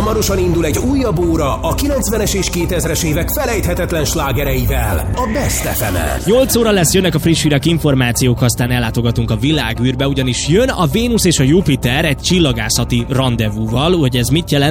Hamarosan indul egy újabb óra a 90-es és 2000-es évek felejthetetlen slágereivel, a Best FM-en. 8 óra lesz, jönnek a friss hírek, információk, aztán ellátogatunk a világűrbe, ugyanis jön a Vénusz és a Jupiter egy csillagászati rendezvúval. Hogy ez mit jelent?